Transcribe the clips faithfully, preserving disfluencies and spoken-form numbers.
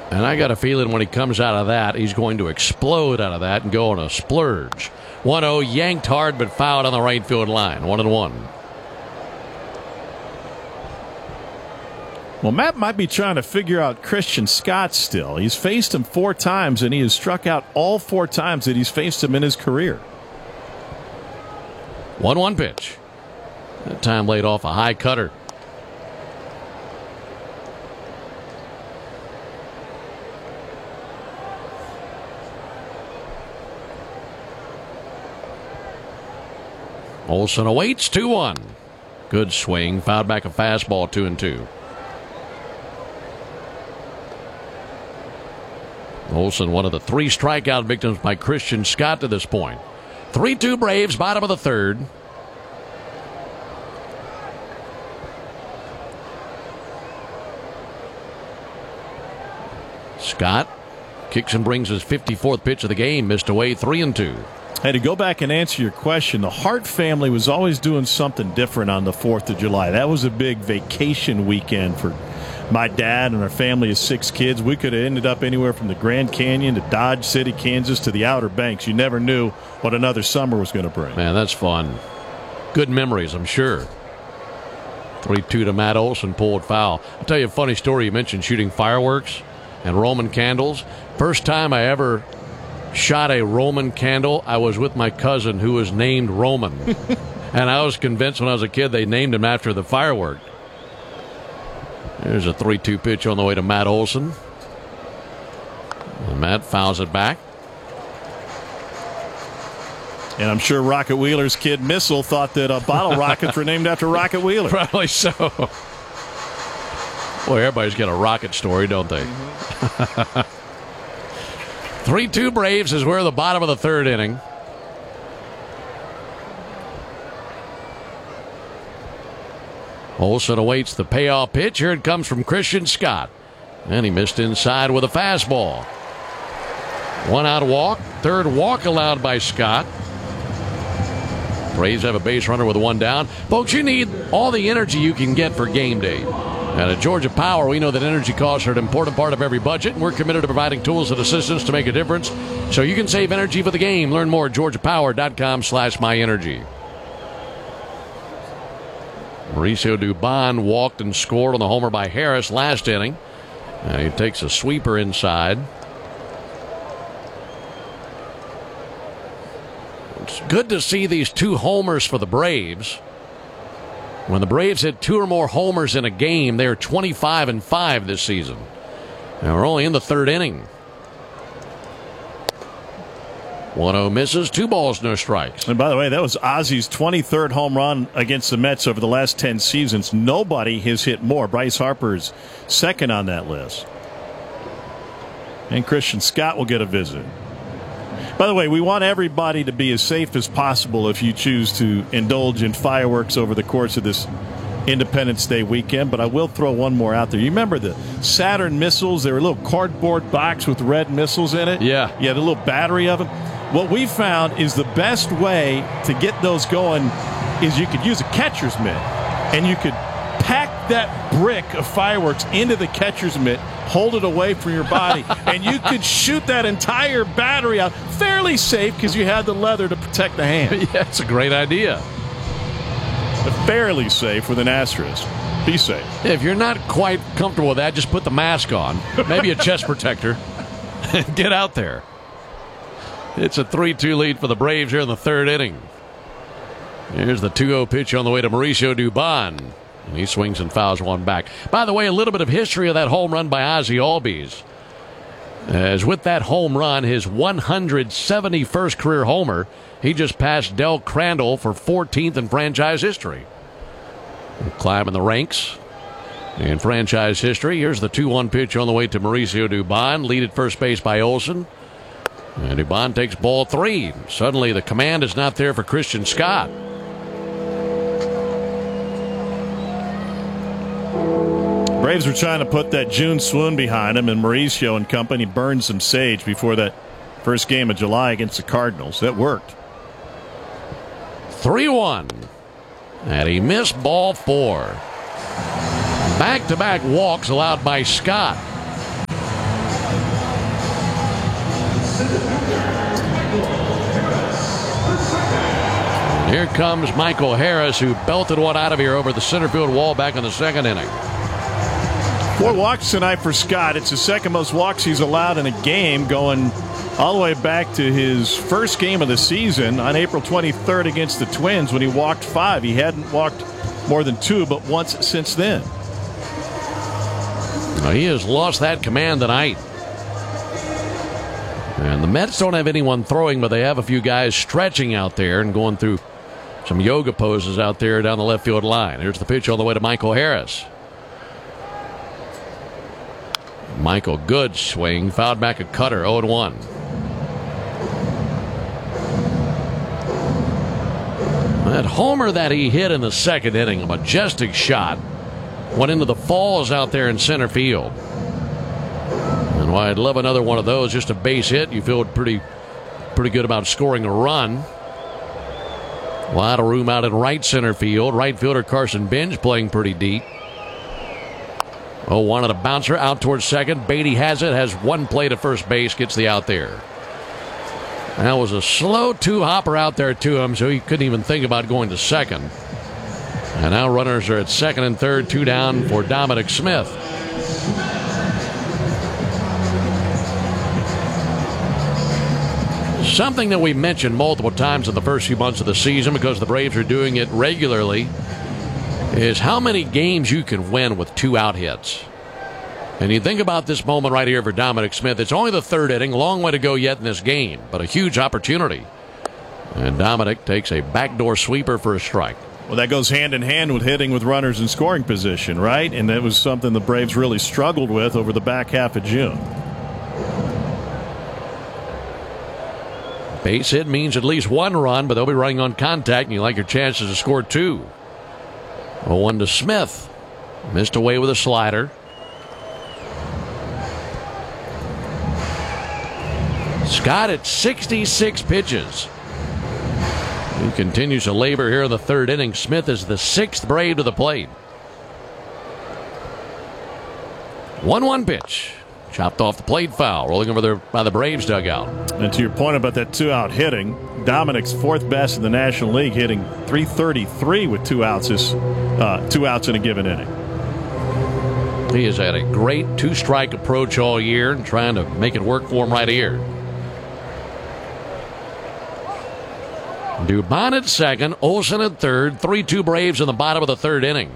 And I got a feeling when he comes out of that, he's going to explode out of that and go on a splurge. one oh, yanked hard but fouled on the right field line. One and one. Well, Matt might be trying to figure out Christian Scott still. He's faced him four times, and he has struck out all four times that he's faced him in his career. one one pitch. That time laid off a high cutter. Olson awaits. two one. Good swing. Fouled back a fastball. two and two. Olson, one of the three strikeout victims by Christian Scott to this point. three two Braves, bottom of the third. Scott kicks and brings his fifty-fourth pitch of the game. Missed away. three and two. Hey, to go back and answer your question, the Hart family was always doing something different on the fourth of July. That was a big vacation weekend for my dad and our family of six kids. We could have ended up anywhere from the Grand Canyon to Dodge City, Kansas to the Outer Banks. You never knew what another summer was going to bring. Man, that's fun. Good memories, I'm sure. three two to Matt Olson, pulled foul. I'll tell you a funny story. You mentioned shooting fireworks and Roman candles. First time I ever shot a Roman candle, I was with my cousin who was named Roman. And I was convinced when I was a kid they named him after the firework. There's a three two pitch on the way to Matt Olson. And Matt fouls it back. And I'm sure Rocket Wheeler's kid Missile thought that uh, bottle rockets were named after Rocket Wheeler. Probably so. Boy, everybody's got a rocket story, don't they? Mm-hmm. three two Braves as we're at the bottom of the third inning. Olson awaits the payoff pitch. Here it comes from Christian Scott. And he missed inside with a fastball. One out walk. Third walk allowed by Scott. Braves have a base runner with one down. Folks, you need all the energy you can get for game day. And at Georgia Power, we know that energy costs are an important part of every budget, and we're committed to providing tools and assistance to make a difference so you can save energy for the game. Learn more at georgia power dot com slash my energy. Mauricio Dubon walked and scored on the homer by Harris last inning. Uh, he takes a sweeper inside. It's good to see these two homers for the Braves. When the Braves hit two or more homers in a game, they're twenty-five and five this season. And we're only in the third inning. one oh misses, two balls, no strikes. And by the way, that was Ozzy's twenty-third home run against the Mets over the last ten seasons. Nobody has hit more. Bryce Harper's second on that list. And Christian Scott will get a visit. By the way, we want everybody to be as safe as possible if you choose to indulge in fireworks over the course of this Independence Day weekend, but I will throw one more out there. You remember the Saturn missiles? They were a little cardboard box with red missiles in it. Yeah. You had a little battery of them. What we found is the best way to get those going is you could use a catcher's mitt, and you could pack that brick of fireworks into the catcher's mitt, hold it away from your body, and you could shoot that entire battery out fairly safe because you had the leather to protect the hand. Yeah, it's a great idea. But fairly safe with an asterisk. Be safe. If you're not quite comfortable with that, just put the mask on, maybe a chest protector, and get out there. It's a three two lead for the Braves here in the third inning. Here's the two oh pitch on the way to Mauricio Dubon. And he swings and fouls one back. By the way, a little bit of history of that home run by Ozzie Albies. As with that home run, his one hundred seventy-first career homer, he just passed Del Crandall for fourteenth in franchise history. Climbing the ranks in franchise history. Here's the two one pitch on the way to Mauricio Dubon. Lead at first base by Olson. And Dubon takes ball three. Suddenly the command is not there for Christian Scott. Braves were trying to put that June swoon behind him, and Mauricio and company burned some sage before that first game of July against the Cardinals. That worked. three one. And he missed ball four. Back-to-back walks allowed by Scott. Here comes Michael Harris, who belted one out of here over the center field wall back in the second inning. Four walks tonight for Scott. It's the second most walks he's allowed in a game, going all the way back to his first game of the season on April twenty-third against the Twins when he walked five. He hadn't walked more than two, but once since then. Now, he has lost that command tonight. And the Mets don't have anyone throwing, but they have a few guys stretching out there and going through some yoga poses out there down the left field line. Here's the pitch on the way to Michael Harris. Michael, good swing. Fouled back a cutter, oh and one. That homer that he hit in the second inning, a majestic shot, went into the falls out there in center field. And while I'd love another one of those, just a base hit, you feel pretty, pretty good about scoring a run. A lot of room out in right center field. Right fielder Carson Bench playing pretty deep. Oh, wanted a bouncer out towards second. Beatty has it, has one play to first base, gets the out there. That was a slow two-hopper out there to him, so he couldn't even think about going to second. And now runners are at second and third, two down for Dominic Smith. Something that we mentioned multiple times in the first few months of the season, because the Braves are doing it regularly, is how many games you can win with two out hits. And you think about this moment right here for Dominic Smith. It's only the third inning, long way to go yet in this game, but a huge opportunity. And Dominic takes a backdoor sweeper for a strike. Well, that goes hand in hand with hitting with runners in scoring position, right? And that was something the Braves really struggled with over the back half of June. Base hit means at least one run, but they'll be running on contact, and you like your chances to score two. oh one to Smith. Missed away with a slider. Scott at sixty-six pitches. He continues to labor here in the third inning. Smith is the sixth Brave to the plate. one one pitch. Chopped off the plate, foul. Rolling over there by the Braves dugout. And to your point about that two-out hitting, Dominic's fourth best in the National League, hitting three thirty-three with two outs, is, uh, two outs in a given inning. He has had a great two-strike approach all year and trying to make it work for him right here. Dubon at second, Olsen at third, three two Braves in the bottom of the third inning.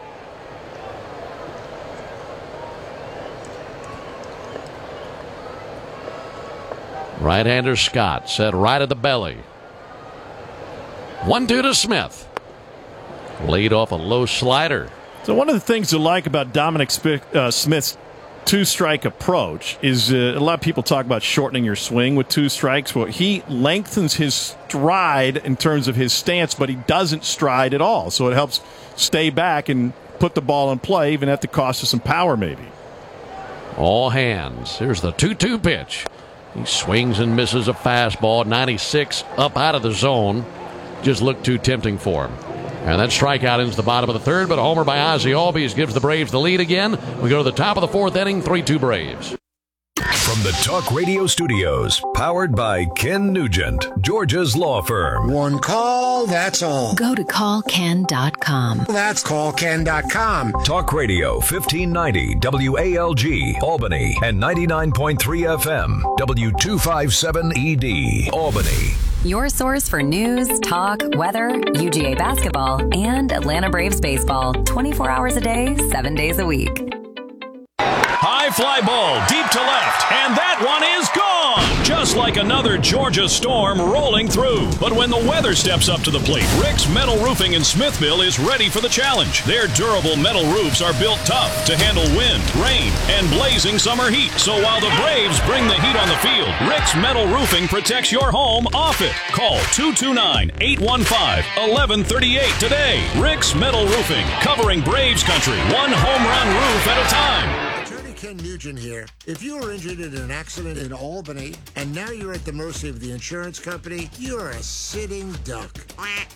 Right-hander Scott set right at the belly. one two to Smith. Laid off a low slider. So one of the things to like about Dominic uh, Smith's two-strike approach is uh, a lot of people talk about shortening your swing with two strikes. Well, he lengthens his stride in terms of his stance, but he doesn't stride at all. So it helps stay back and put the ball in play, even at the cost of some power maybe. All hands. Here's the two two pitch. He swings and misses a fastball. ninety-six up out of the zone. Just looked too tempting for him. And that strikeout ends the bottom of the third, but a homer by Ozzie Albies gives the Braves the lead again. We go to the top of the fourth inning, three two Braves. From the Talk Radio Studios, powered by Ken Nugent, Georgia's law firm. One call, that's all. Go to call ken dot com. That's call ken dot com. Talk Radio fifteen ninety W A L G, Albany, and ninety-nine point three F M, W two fifty-seven E D, Albany. Your source for news, talk, weather, U G A basketball, and Atlanta Braves baseball. twenty-four hours a day, seven days a week. High fly ball deep to left, and that one is gone! Just like another Georgia storm rolling through. But when the weather steps up to the plate, Rick's Metal Roofing in Smithville is ready for the challenge. Their durable metal roofs are built tough to handle wind, rain, and blazing summer heat. So while the Braves bring the heat on the field, Rick's Metal Roofing protects your home off it. Call two two nine, eight one five, one one three eight today. Rick's Metal Roofing, covering Braves country, one home run roof at a time. Ken Nugent here. If you were injured in an accident in Albany and now you're at the mercy of the insurance company, you're a sitting duck.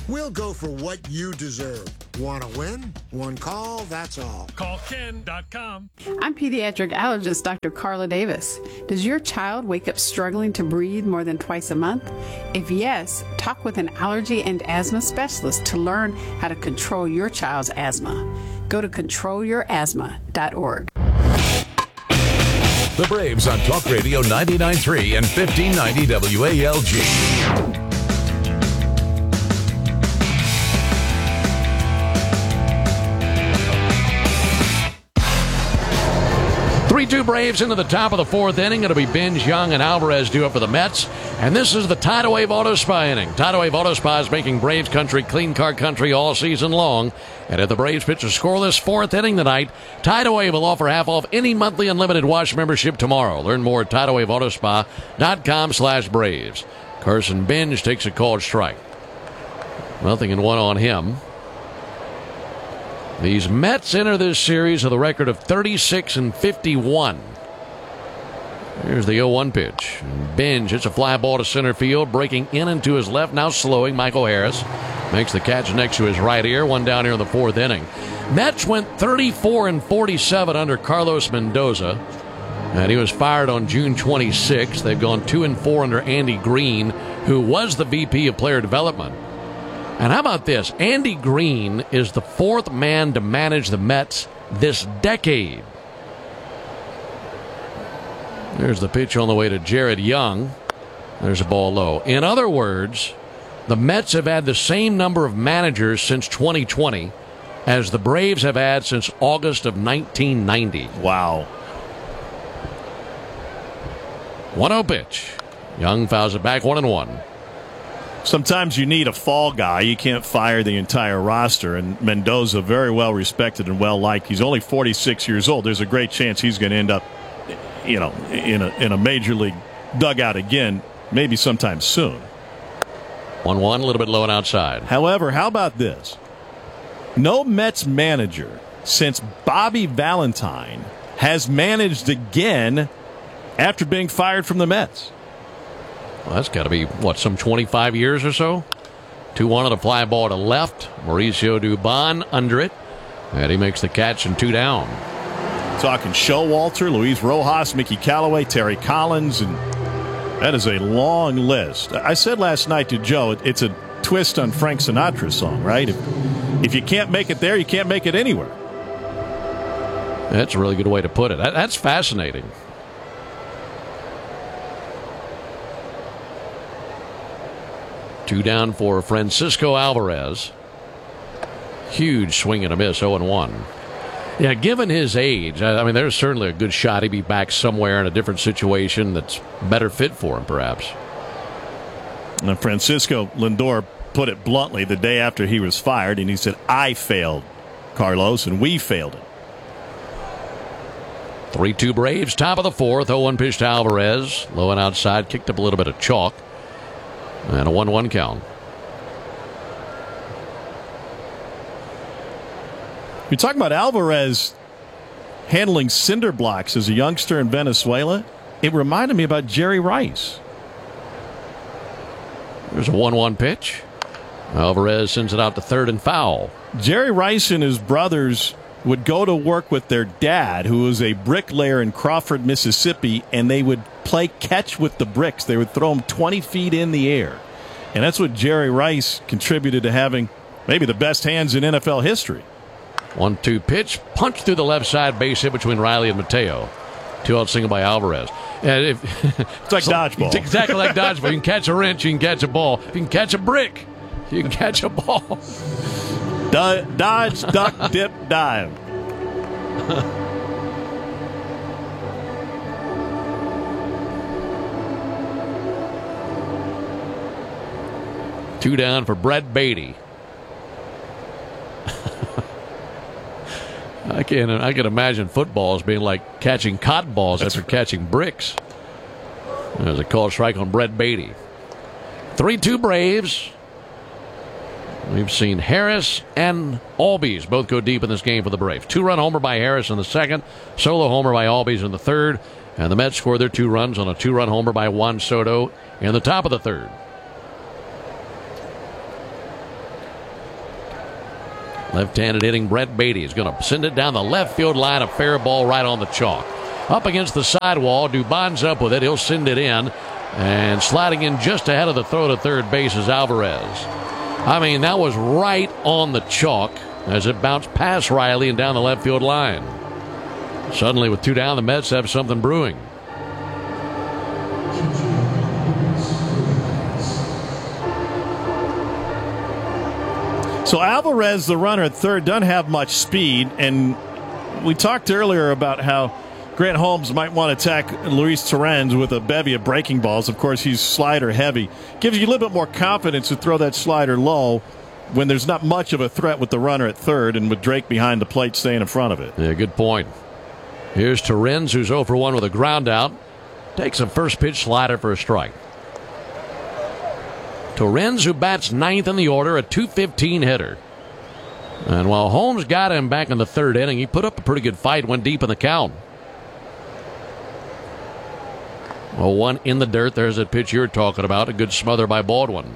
We'll go for what you deserve. Want to win? One call, that's all. Call Ken dot com. I'm pediatric allergist Doctor Carla Davis. Does your child wake up struggling to breathe more than twice a month? If yes, talk with an allergy and asthma specialist to learn how to control your child's asthma. Go to control your asthma dot org. The Braves on Talk Radio ninety-nine point three and fifteen ninety W A L G. three two Braves into the top of the fourth inning. It'll be Benj, Young, and Alvarez due up for the Mets. And this is the Tidal Wave Auto Spa inning. Tidal Wave Auto Spa is making Braves country clean car country all season long. And if the Braves pitch a scoreless fourth inning tonight, Tidal Wave will offer half off any monthly unlimited wash membership tomorrow. Learn more at tidal wave auto spa dot com slash Braves. Carson Benj takes a called strike. Nothing in one on him. These Mets enter this series with a record of thirty-six and fifty-one. Here's the oh one pitch. Benj hits a fly ball to center field, breaking in and to his left, now slowing. Michael Harris makes the catch next to his right ear. One down here in the fourth inning. Mets went thirty-four and forty-seven under Carlos Mendoza, and he was fired on June twenty-sixth. They've gone two and four under Andy Green, who was the V P of player development. And how about this? Andy Green is the fourth man to manage the Mets this decade. There's the pitch on the way to Jared Young. There's a ball low. In other words, the Mets have had the same number of managers since twenty twenty as the Braves have had since August of nineteen ninety. Wow. one oh pitch. Young fouls it back, one and one. Sometimes you need a fall guy. You can't fire the entire roster. And Mendoza, very well respected and well liked. He's only forty-six years old. There's a great chance he's going to end up, you know, in a in a major league dugout again, maybe sometime soon. one one, a little bit low and outside. However, how about this? No Mets manager since Bobby Valentine has managed again after being fired from the Mets. Well, that's got to be, what, some twenty-five years or so? two one on a fly ball to left. Mauricio Dubon under it. And he makes the catch and two down. Talking Showalter, Luis Rojas, Mickey Callaway, Terry Collins, and that is a long list. I said last night to Joe, it's a twist on Frank Sinatra's song, right? If, if you can't make it there, you can't make it anywhere. That's a really good way to put it. That, that's fascinating. Two down for Francisco Alvarez. Huge swing and a miss, oh and one. Yeah, given his age, I mean, there's certainly a good shot he'd be back somewhere in a different situation that's better fit for him, perhaps. And Francisco Lindor put it bluntly the day after he was fired, and he said, I failed, Carlos, and we failed it. three two Braves, top of the fourth. oh one pitch to Alvarez. Low and outside, kicked up a little bit of chalk. And a one one count. You're talking about Alvarez handling cinder blocks as a youngster in Venezuela. It reminded me about Jerry Rice. There's a one one pitch. Alvarez sends it out to third and foul. Jerry Rice and his brothers would go to work with their dad, who was a bricklayer in Crawford, Mississippi, and they would play catch with the bricks. They would throw them twenty feet in the air. And that's what Jerry Rice contributed to having maybe the best hands in N F L history. one two pitch. Punch through the left side, base hit between Riley and Mateo. Two-out single by Alvarez. And if, it's like so, dodgeball. It's exactly like dodgeball. You can catch a wrench, you can catch a ball. You can catch a brick, you can catch a ball. Do- dodge, duck, dip, dive. Two down for Brett Beatty. I can I can imagine football as being like catching cotton balls That's after right. catching bricks. There's a called strike on Brett Beatty. three two Braves. We've seen Harris and Albies both go deep in this game for the Braves. Two-run homer by Harris in the second. Solo homer by Albies in the third. And the Mets score their two runs on a two-run homer by Juan Soto in the top of the third. Left-handed hitting Brett Beatty is going to send it down the left field line. A fair ball right on the chalk. Up against the sidewall. Dubon's up with it. He'll send it in. And sliding in just ahead of the throw to third base is Alvarez. I mean, that was right on the chalk as it bounced past Riley and down the left field line. Suddenly, with two down, the Mets have something brewing. So Alvarez, the runner at third, doesn't have much speed, and we talked earlier about how Grant Holmes might want to attack Luis Torrens with a bevy of breaking balls. Of course, he's slider heavy. Gives you a little bit more confidence to throw that slider low when there's not much of a threat with the runner at third and with Drake behind the plate staying in front of it. Yeah, good point. Here's Torrens, who's oh for one with a ground out. Takes a first pitch slider for a strike. Torrens, who bats ninth in the order, a two fifteen hitter. And while Holmes got him back in the third inning, he put up a pretty good fight, went deep in the count. Well, one in the dirt. There's that pitch you're talking about. A good smother by Baldwin.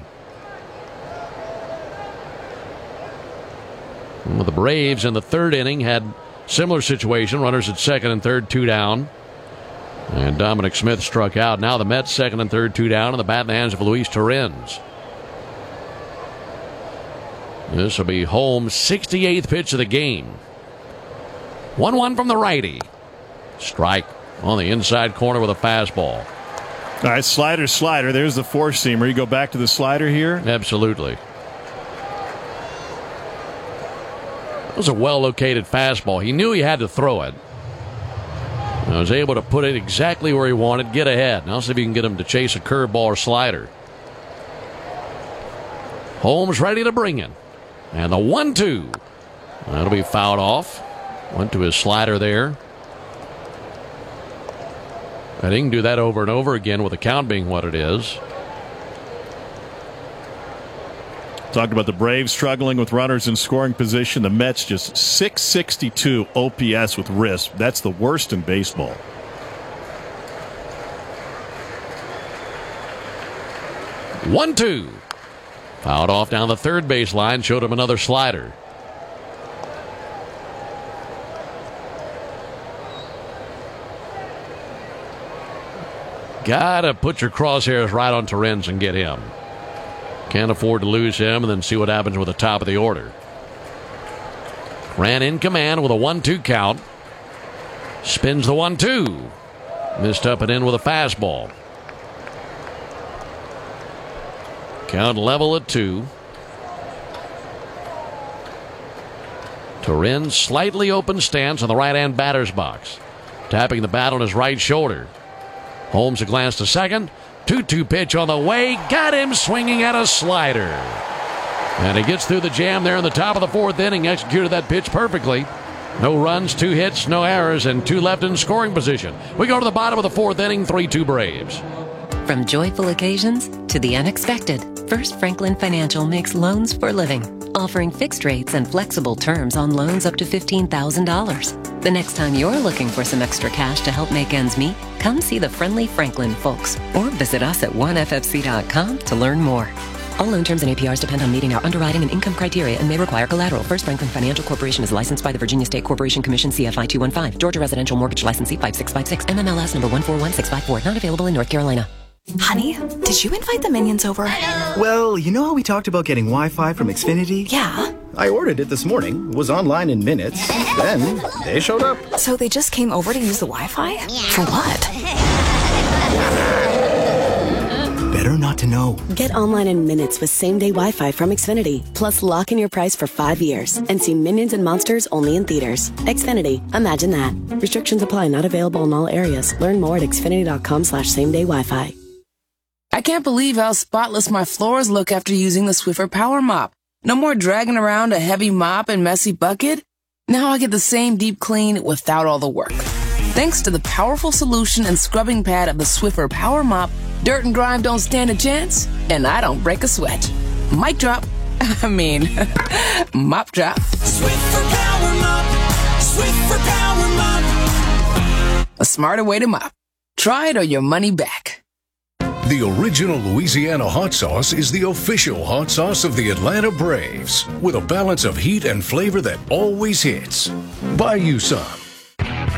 Well, the Braves in the third inning had similar situation. Runners at second and third, two down. And Dominic Smith struck out. Now the Mets second and third, two down, and the bat in the hands of Luis Torrens. This will be Holmes' sixty-eighth pitch of the game. one one from the righty. Strike on the inside corner with a fastball. All right, slider, slider. There's the four-seamer. You go back to the slider here? Absolutely. It was a well-located fastball. He knew he had to throw it. I was able to put it exactly where he wanted, get ahead. Now see if you can get him to chase a curveball or slider. Holmes ready to bring it. And the one two. That'll be fouled off. Went to his slider there. And he can do that over and over again with the count being what it is. Talked about the Braves struggling with runners in scoring position. The Mets just six sixty-two O P S with R I S P. That's the worst in baseball. one two. Fouled off down the third base line. Showed him another slider. Gotta put your crosshairs right on Torrens and get him. Can't afford to lose him, and then see what happens with the top of the order. Ran in command with a one two count. Spins the one two. Missed up and in with a fastball. Count level at two. Torrens slightly open stance on the right-hand batter's box. Tapping the bat on his right shoulder. Holmes a glance to second. two two pitch on the way. Got him swinging at a slider. And he gets through the jam there in the top of the fourth inning. Executed that pitch perfectly. No runs, two hits, no errors, and two left in scoring position. We go to the bottom of the fourth inning, three two Braves. From joyful occasions to the unexpected, First Franklin Financial makes loans for living, offering fixed rates and flexible terms on loans up to fifteen thousand dollars. The next time you're looking for some extra cash to help make ends meet, come see the friendly Franklin folks or visit us at one f f c dot com to learn more. All loan terms and A P Rs depend on meeting our underwriting and income criteria and may require collateral. First Franklin Financial Corporation is licensed by the Virginia State Corporation Commission C F I two one five. Georgia Residential Mortgage Licensee five six five six. M M L S number one four one six five four. Not available in North Carolina. Honey, did you invite the Minions over? Well, you know how we talked about getting Wi-Fi from Xfinity? Yeah. I ordered it this morning, was online in minutes, then they showed up. So they just came over to use the Wi-Fi? For what? Better not to know. Get online in minutes with same-day Wi-Fi from Xfinity. Plus, lock in your price for five years and see Minions and Monsters only in theaters. Xfinity. Imagine that. Restrictions apply. Not available in all areas. Learn more at xfinity.com slash same-day Wi-Fi. I can't believe how spotless my floors look after using the Swiffer Power Mop. No more dragging around a heavy mop and messy bucket. Now I get the same deep clean without all the work. Thanks to the powerful solution and scrubbing pad of the Swiffer Power Mop, dirt and grime don't stand a chance, and I don't break a sweat. Mic drop. I mean, mop drop. Swiffer Power Mop. Swiffer Power Mop. A smarter way to mop. Try it or your money back. The original Louisiana hot sauce is the official hot sauce of the Atlanta Braves, with a balance of heat and flavor that always hits. Buy you some.